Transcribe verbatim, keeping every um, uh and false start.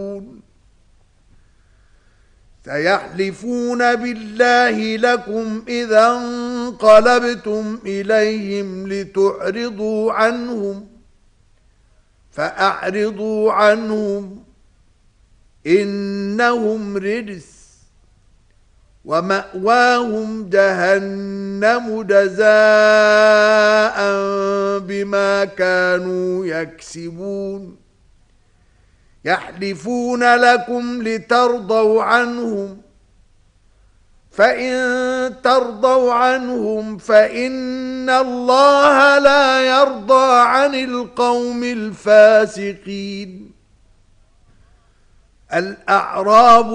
سيحلفون بالله لكم إذا انقلبتم إليهم لتعرضوا عنهم فأعرضوا عنهم إنهم رجس ومأواهم جهنم جزاء بما كانوا يكسبون يحلفون لكم لترضوا عنهم فإن ترضوا عنهم فإن الله لا يرضى عن القوم الفاسقين. الأعراب